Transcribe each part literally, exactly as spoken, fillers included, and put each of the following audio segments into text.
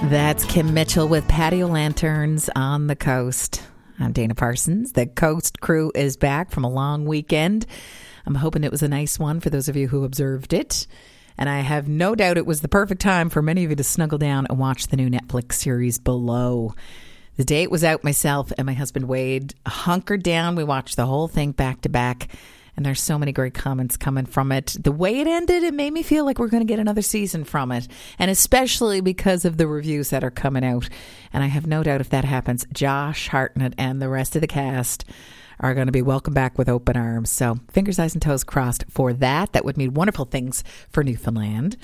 That's Kim Mitchell with Patio Lanterns on the Coast. I'm Dana Parsons. The Coast crew is back from a long weekend. I'm hoping it was a nice one for those of you who observed it. And I have no doubt it was the perfect time for many of you to snuggle down and watch the new Netflix series Below. The day it was out, myself and my husband Wade hunkered down. We watched the whole thing back to back. And there's so many great comments coming from it. The way it ended, it made me feel like we're going to get another season from it. And especially because of the reviews that are coming out. And I have no doubt if that happens, Josh Hartnett and the rest of the cast are going to be welcomed back with open arms. So fingers, eyes, and toes crossed for that. That would mean wonderful things for Newfoundland.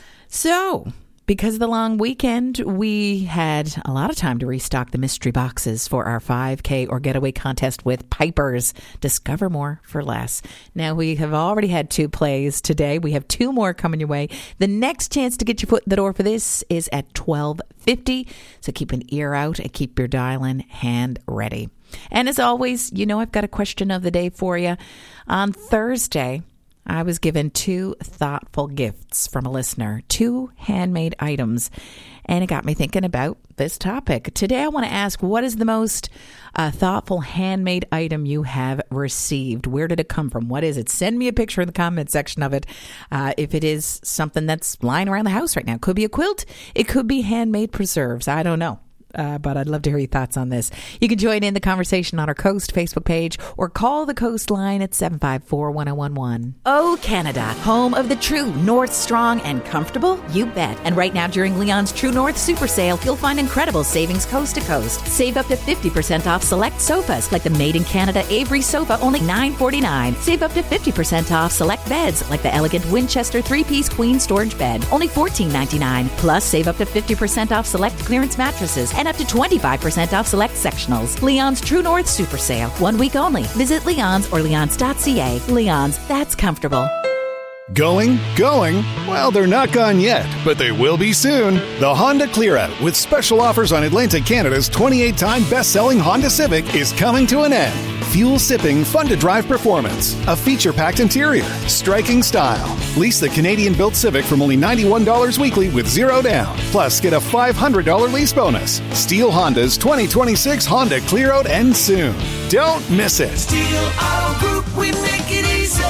So because of the long weekend, we had a lot of time to restock the mystery boxes for our five K or getaway contest with Pipers. Discover more for less. Now, we have already had two plays today. We have two more coming your way. The next chance to get your foot in the door for this is at twelve fifty. So keep an ear out and keep your dial-in hand ready. And as always, you know I've got a question of the day for you. On Thursday, I was given two thoughtful gifts from a listener, two handmade items, and it got me thinking about this topic. Today, I want to ask, what is the most uh, thoughtful handmade item you have received? Where did it come from? What is it? Send me a picture in the comment section of it. Uh, if it is something that's lying around the house right now, it could be a quilt. It could be handmade preserves. I don't know. Uh, but I'd love to hear your thoughts on this. You can join in the conversation on our Coast Facebook page or call the Coast line at seven five four, one oh one one. Oh, Canada, home of the true North Strong and comfortable? You bet. And right now during Leon's True North Super Sale, you'll find incredible savings coast to coast. Save up to fifty percent off select sofas like the Made in Canada Avery sofa, only nine forty-nine. Save up to fifty percent off select beds like the elegant Winchester three-piece queen storage bed, only fourteen ninety-nine. Plus, save up to fifty percent off select clearance mattresses and up to twenty-five percent off select sectionals. Leon's True North Super Sale. One week only. Visit Leon's or leons dot c a. Leon's, that's comfortable. Going, going? Well, they're not gone yet, but they will be soon. The Honda Clear Out, with special offers on Atlantic Canada's twenty-eight time best-selling Honda Civic, is coming to an end. Fuel-sipping, fun-to-drive performance, a feature-packed interior, striking style. Lease the Canadian-built Civic from only ninety-one dollars weekly with zero down. Plus, get a five hundred dollars lease bonus. Steele Honda's twenty twenty-six Honda Clear Out ends soon. Don't miss it. Steele Auto Group, we make it easy.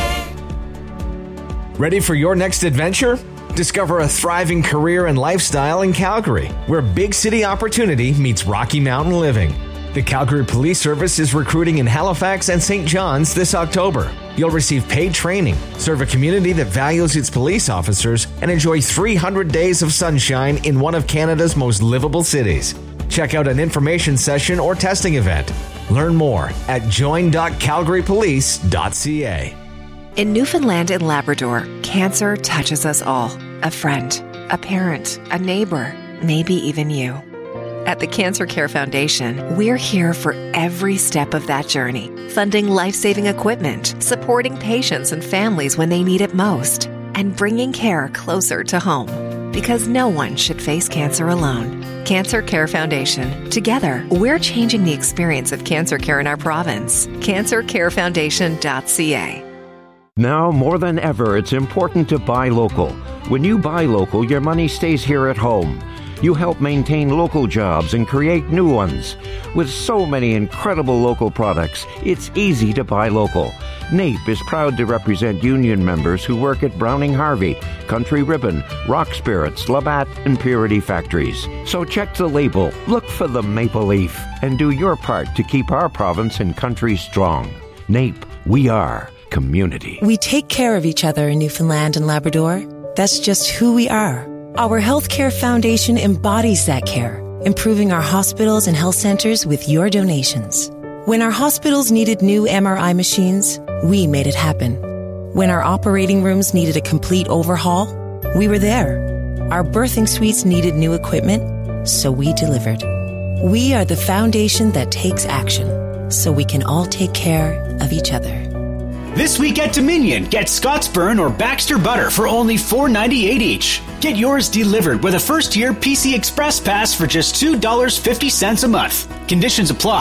Ready for your next adventure? Discover a thriving career and lifestyle in Calgary, where big city opportunity meets Rocky Mountain living. The Calgary Police Service is recruiting in Halifax and Saint John's this October. You'll receive paid training, serve a community that values its police officers, and enjoy three hundred days of sunshine in one of Canada's most livable cities. Check out an information session or testing event. Learn more at join dot calgary police dot c a. In Newfoundland and Labrador, cancer touches us all. A friend, a parent, a neighbor, maybe even you. At the Cancer Care Foundation, we're here for every step of that journey, funding life-saving equipment, supporting patients and families when they need it most, and bringing care closer to home. Because no one should face cancer alone. Cancer Care Foundation. Together, we're changing the experience of cancer care in our province. cancer care foundation dot c a. Now, more than ever, it's important to buy local. When you buy local, your money stays here at home. You help maintain local jobs and create new ones. With so many incredible local products, it's easy to buy local. NAPE is proud to represent union members who work at Browning Harvey, Country Ribbon, Rock Spirits, Labatt, and Purity Factories. So check the label, look for the maple leaf, and do your part to keep our province and country strong. NAPE, we are community. We take care of each other in Newfoundland and Labrador. That's just who we are. Our Healthcare Foundation embodies that care, improving our hospitals and health centers with your donations. When our hospitals needed new M R I machines, we made it happen. When our operating rooms needed a complete overhaul, we were there. Our birthing suites needed new equipment, so we delivered. We are the foundation that takes action, so we can all take care of each other. This week at Dominion, get Scottsburn or Baxter Butter for only four ninety-eight each. Get yours delivered with a first-year P C Express Pass for just two dollars and fifty cents a month. Conditions apply.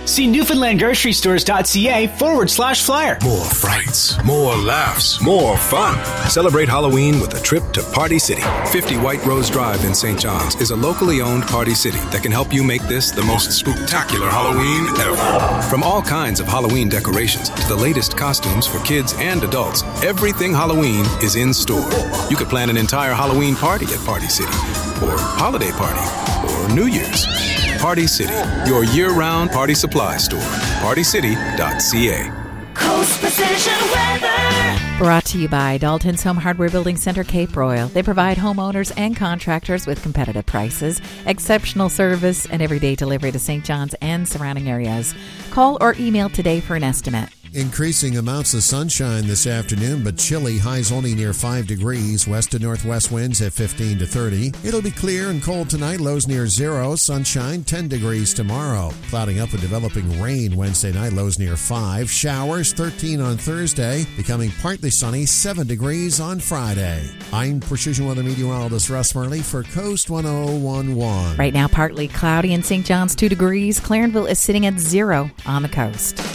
See newfoundlandgrocerystores.ca forward slash flyer. More frights, more laughs, more fun. Celebrate Halloween with a trip to Party City. fifty White Rose Drive in Saint John's is a locally owned Party City that can help you make this the most spectacular Halloween ever. From all kinds of Halloween decorations to the latest costumes for kids and adults, everything Halloween is in store. You could plan an entire Halloween party at Party City, or holiday party, or New Year's. Party City, your year-round party supply store. party city dot c a. Coast Precision Weather. Brought to you by Dalton's Home Hardware Building Center, Cape Royal. They provide homeowners and contractors with competitive prices, exceptional service, and everyday delivery to Saint John's and surrounding areas. Call or email today for an estimate. Increasing amounts of sunshine this afternoon, but chilly. Highs only near five degrees. West to northwest winds at fifteen to thirty. It'll be clear and cold tonight. Lows near zero. Sunshine ten degrees tomorrow. Clouding up with developing rain Wednesday night. Lows near five. Showers thirteen on Thursday. Becoming partly sunny. seven degrees on Friday. I'm Precision Weather Meteorologist Russ Murley for Coast one oh one one. Right now, partly cloudy in Saint John's, two degrees. Clarenville is sitting at zero on the coast.